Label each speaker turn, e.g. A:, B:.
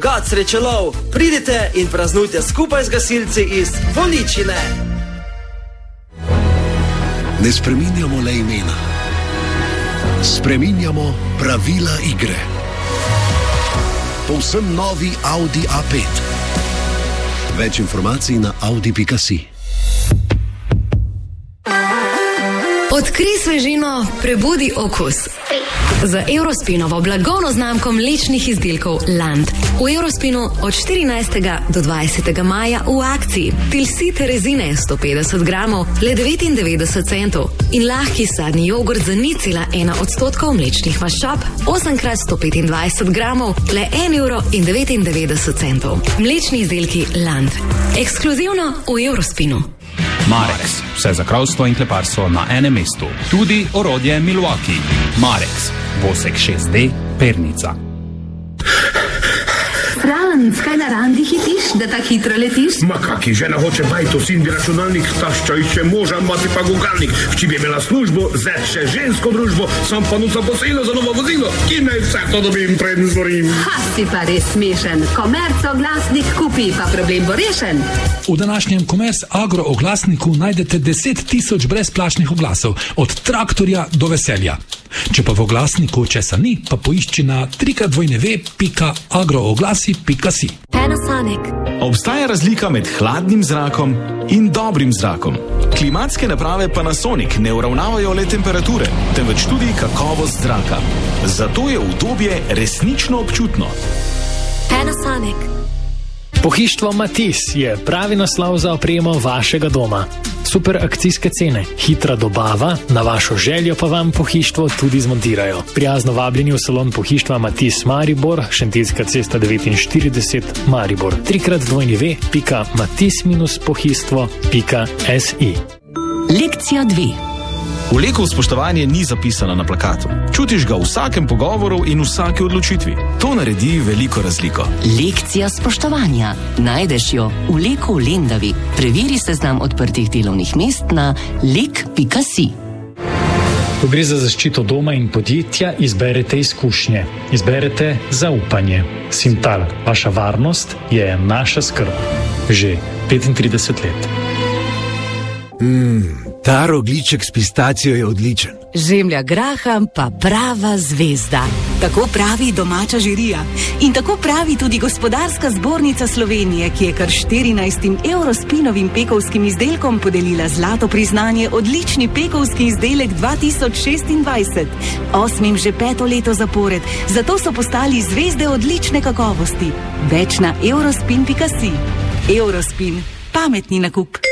A: kot srečelov. Pridite in praznujte skupaj z gasilci iz Voličine.
B: Ne spreminjamo le imena, spreminjamo pravila igre. Povsem novi Audi A5. Več informacij na audi.si.
C: Odkrij svežino, prebudi okus. Z Eurospinovo blagovno znamko mlečnih izdelkov Land. V Eurospinu od 14. do 20. maja v akciji Tilsite rezine 150 gramov le 99 centov in lahki sadni jogurt za 0,1% mlečnih maščob 8x125 gramov le 1,99 €. Mlečni izdelki Land. Ekskluzivno v Eurospinu.
D: Marex. Vse za kravstvo in kleparstvo na enem mestu. Tudi orodje Milwaukee. Marex. Vosek 6D, Pernica.
E: Franc, kaj na randi hitiš, da tako hitro letiš?
F: Ma kaki, žena hoče bajto, sin bi računalnik, tašča išče moža, mati pa gugalnik. Vči bi imela službo, zdaj še žensko družbo, sam pa nuca posilo za novo vozilo. Ki naj vse to dobim, predn zvorim.
E: Ha, si pa res smešen. Komerc oglasnik kupi, pa problem bo rešen.
G: V današnjem Komerc Agro oglasniku najdete 10 000 brezplačnih oglasov, od traktorja do veselja. Če pa v oglasniku česa ni, pa poišči na www.agrooglasi.si.
H: Panasonic.
I: Obstaja razlika med hladnim zrakom in dobrim zrakom. Klimatske naprave Panasonic ne uravnavajo le temperature, temveč tudi kakovost zraka. Zato je udobje resnično občutno.
H: Panasonic.
J: Pohištvo Matis je pravi naslov za opremo vašega doma. Super akcijske cene, hitra dobava, na vašo željo pa vam pohištvo tudi zmontirajo. Prijazno vabljeni v salon pohištva Matis Maribor, Šentiljska cesta 49 Maribor. 3x2.matis-pohištvo.si.
K: Lekcija 2.
I: Vleko spoštovanje ni zapisano na plakatu. Čutiš ga v vsakem pogovoru in vsaki odločitvi. To naredi veliko razliko.
K: Lekcija spoštovanja. Najdeš jo v Leku v Lendavi. Preveri seznam odprtih delovnih mest na lek.si.
J: Ko gre za zaščito doma in podjetja, izberete izkušnje. Izberete zaupanje. Simtal, vaša varnost je naša skrb. Že 35 let.
L: Ta rogljiček s pistacijo je odličen.
M: Žemlja graham pa prava zvezda. Tako pravi domača žirija. In tako pravi tudi Gospodarska zbornica Slovenije, ki je kar 14 Eurospinovim pekovskim izdelkom podelila zlato priznanje odlični pekovski izdelek 2026. 8. že 5. leto zapored. Zato so postali zvezde odlične kakovosti. Več na eurospin.si. Eurospin. Pametni nakup.